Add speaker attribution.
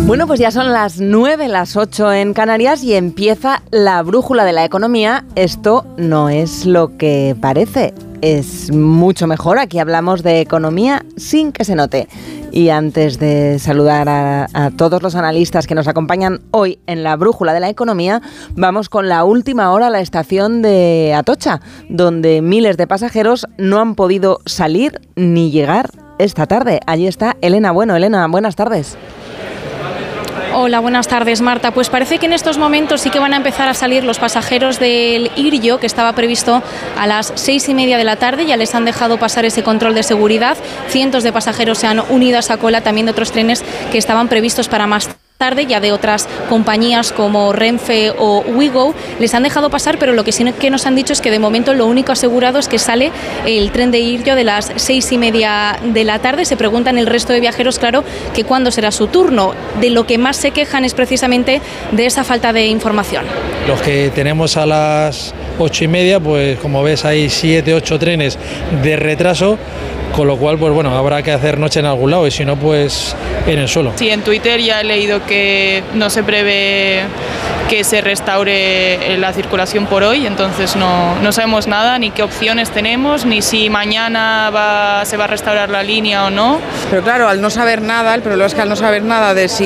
Speaker 1: Bueno, pues ya son las 9, las 8 en Canarias y empieza la brújula de la economía. Esto no es lo que parece, es mucho mejor. Aquí hablamos de economía sin que se note. Y antes de saludar a todos los analistas que nos acompañan hoy en la brújula de la economía, vamos con la última hora a la estación de Atocha, donde miles de pasajeros no han podido salir ni llegar esta tarde. Allí está Elena Bueno. Elena, buenas tardes.
Speaker 2: Hola, buenas tardes, Marta. Pues parece que en estos momentos sí que van a empezar a salir los pasajeros del IRIO, que estaba previsto a las 6:30 de la tarde. Ya les han dejado pasar ese control de seguridad. Cientos de pasajeros se han unido a esa cola, también de otros trenes que estaban previstos para más tarde, ya de otras compañías como Renfe o Ouigo. Les han dejado pasar, pero lo que sí que nos han dicho es que de momento lo único asegurado es que sale el tren de IRIO de las 6:30 de la tarde. Se preguntan el resto de viajeros, claro, que cuándo será su turno. De lo que más se quejan es precisamente de esa falta de información.
Speaker 3: Los que tenemos a las 8:30, pues como ves hay 7, 8 trenes de retraso, con lo cual pues bueno, habrá que hacer noche en algún lado y si no pues en el suelo.
Speaker 4: Sí, en Twitter ya he leído que no se prevé que se restaure la circulación por hoy, entonces no sabemos nada, ni qué opciones tenemos, ni si mañana se va a restaurar la línea o no.
Speaker 5: Pero claro, al no saber nada, el problema es que al no saber nada de si